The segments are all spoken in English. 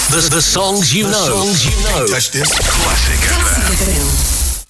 The songs you know. Songs you know. Touch this. Classic FM.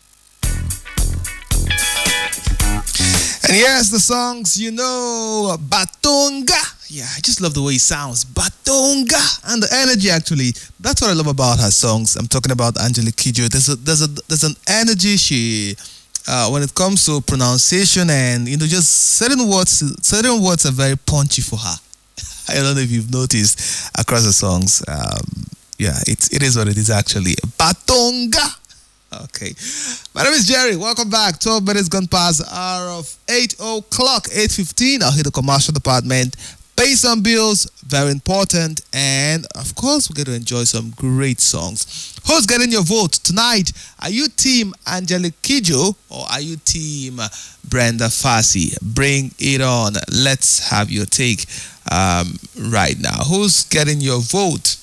And yes, the songs you know, Batonga. Yeah, I just love the way it sounds. Batonga. And the energy, actually. That's what I love about her songs. I'm talking about Angelique Kidjo. There's an energy when it comes to pronunciation and, just certain words are very punchy for her. I don't know if you've noticed across the songs. It is what it is, actually. Batonga. Okay. My name is Jerry. Welcome back. 12 minutes gone past the hour of 8 o'clock, 8:15. I'll hit the commercial department. Pay some bills, very important. And, of course, we're going to enjoy some great songs. Who's getting your vote tonight? Are you team Angelique Kidjo or are you team Brenda Fassie? Bring it on. Let's have your take right now. Who's getting your vote?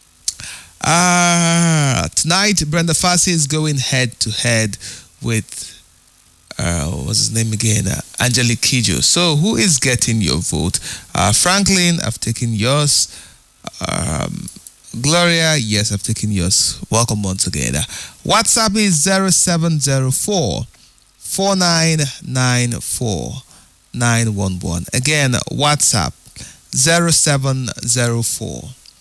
Tonight, Brenda Fassie is going head-to-head with, what's his name again? Angelique Kidjo. So, who is getting your vote? Franklin, I've taken yours. Gloria, yes, I've taken yours. Welcome once again. WhatsApp is 0704 4994 911. Again, WhatsApp 0704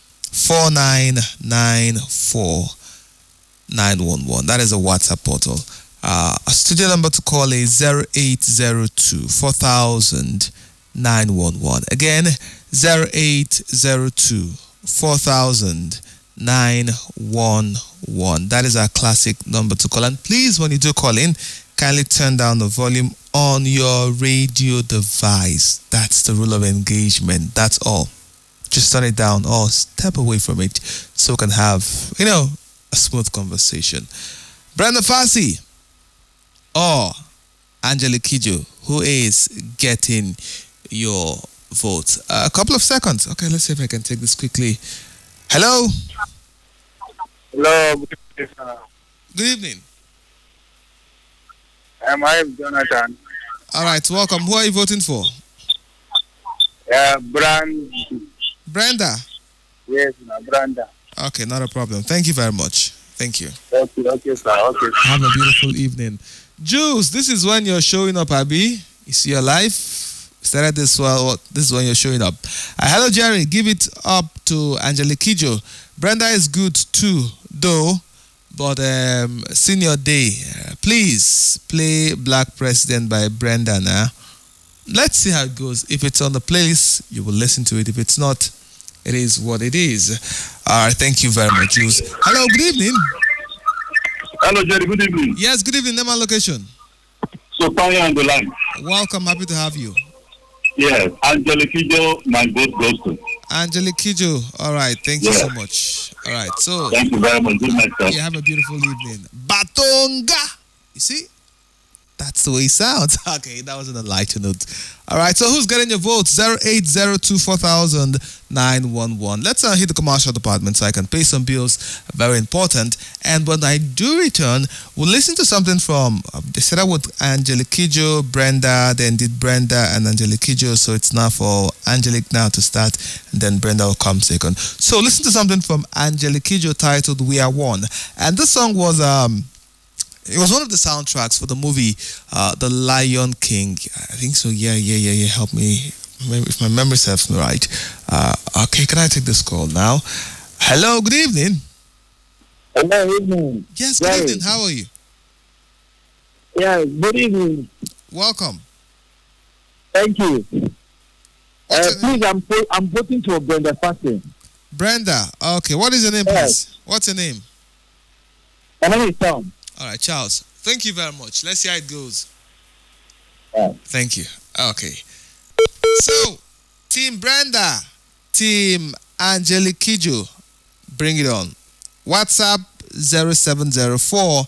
4994 911. That is a WhatsApp portal. A studio number to call is 0802 4000 911. Again, 0802 4000 911. That is our classic number to call. And please, when you do call in, kindly turn down the volume on your radio device. That's the rule of engagement. That's all. Just turn it down or step away from it so we can have, a smooth conversation. Brenda Fassie or Angelique Kidjo, who is getting your vote? A couple of seconds. Okay, let's see if I can take this quickly. Hello. Hello. Good evening, sir. Good evening. I'm Jonathan. All right, welcome. Who are you voting for? Brenda. Brenda. Yes, Brenda. Okay, not a problem. Thank you very much. Thank you. Okay, sir. Okay. Have a beautiful evening. Jules, this is when you're showing up, Abby. You see your life? Started this well. This is when you're showing up. Hello, Jerry. Give it up to Angelique Kidjo. Brenda is good too, though. But Senior Day, please play Black President by Brenda now. Let's see how it goes. If it's on the playlist, you will listen to it. If it's not, it is what it is. All right, thank you very much, Jules. Hello, good evening. Hello, Jerry. Good evening. Yes, good evening. Name and location. So, Tanya on the line. Welcome. Happy to have you. Yes, Angelique Kidjo, my vote goes to. Angelique Kidjo. All right, thank you so much. All right, so. Thank you very much. Good night, sir. You have a beautiful evening. Batonga. You see? That's the way it sounds. Okay, that was on a lighter note. All right, so who's getting your votes? 0802 4000 911. Let's hit the commercial department so I can pay some bills. Very important. And when I do return, we'll listen to something from, they said I would Angelique Kidjo, Brenda, then did Brenda and Angelique Kidjo. So it's now for Angelique now to start, and then Brenda will come second. So listen to something from Angelique Kidjo titled We Are One. And this song was, it was one of the soundtracks for the movie The Lion King. I think so. Yeah. Help me if my memory serves me right. Okay, can I take this call now? Hello, good evening. Hello, evening. Yes, good evening. How are you? Yeah, good evening. Welcome. Thank you. Please, I'm voting for Brenda Fassie. Brenda. Okay, what is your name, please? What's your name? My name is Tom. All right, Charles. Thank you very much. Let's see how it goes. Yeah. Thank you. Okay. So, Team Brenda, Team Angelique Kidjo, bring it on. WhatsApp 0704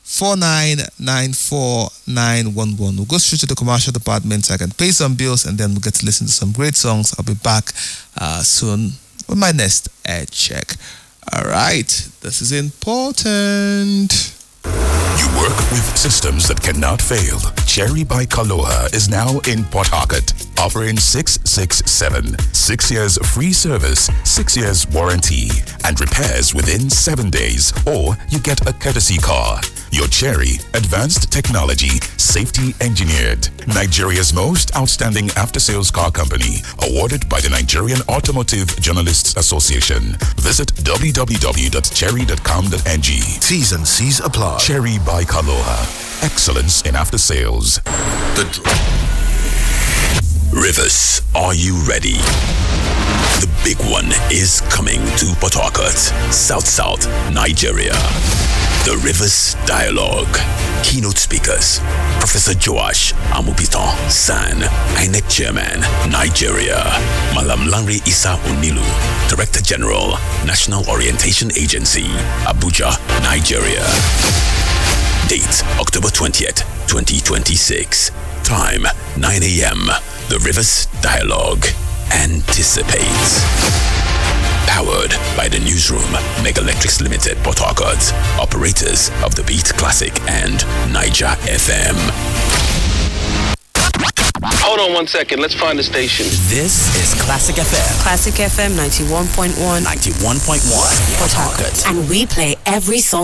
4994 911. We'll go straight to the commercial department so I can pay some bills and then we'll get to listen to some great songs. I'll be back soon with my next ad check. All right. This is important. You work with systems that cannot fail. Cherry by Kaloha is now in Port Harcourt, offering 667. 6 years free service, 6 years warranty, and repairs within 7 days, or you get a courtesy car. Your Cherry, advanced technology, safety engineered. Nigeria's most outstanding after-sales car company, awarded by the Nigerian Automotive Journalists Association. Visit www.cherry.com.ng. T's and C's apply. Cherry by Kaloha. Excellence in after-sales. Rivers, are you ready? The big one is coming to Port Harcourt, South, Nigeria. The Rivers Dialogue. Keynote speakers: Professor Joash Amubiton San, INEC Chairman, Nigeria. Malam Lanre Isa Onilu, Director General, National Orientation Agency, Abuja, Nigeria. Date: October 20th, 2026. Time: 9 a.m. The Rivers Dialogue. Anticipate. Powered by the Newsroom, Mega Electrics Limited, Port Harcourt. Operators of The Beat Classic and Niger FM. Hold on 1 second. Let's find the station. This is Classic FM. Classic FM 91.1. 91.1. Port Harcourt. And we play every song